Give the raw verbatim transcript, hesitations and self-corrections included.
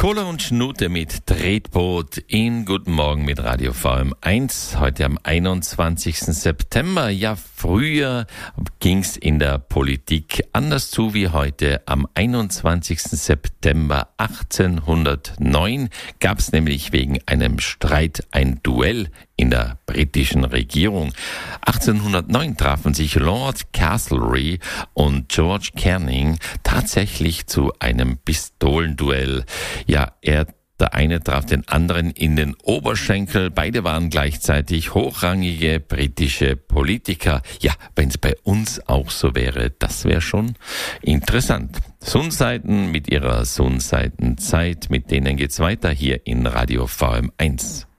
Kohle und Schnute mit Tretboot in Guten Morgen mit Radio V M eins. Heute am einundzwanzigsten September. Ja, früher ging's in der Politik anders zu wie heute. Am einundzwanzigsten September achtzehnhundertneun gab's nämlich wegen einem Streit ein Duell in der britischen Regierung. achtzehnhundertneun trafen sich Lord Castlereagh und George Canning tatsächlich zu einem Pistolenduell. Ja, er Der eine traf den anderen in den Oberschenkel. Beide waren gleichzeitig hochrangige britische Politiker. Ja, wenn es bei uns auch so wäre, das wäre schon interessant. Sonnseiten mit ihrer Sonnseitenzeit, mit denen geht's weiter hier in Radio V M eins.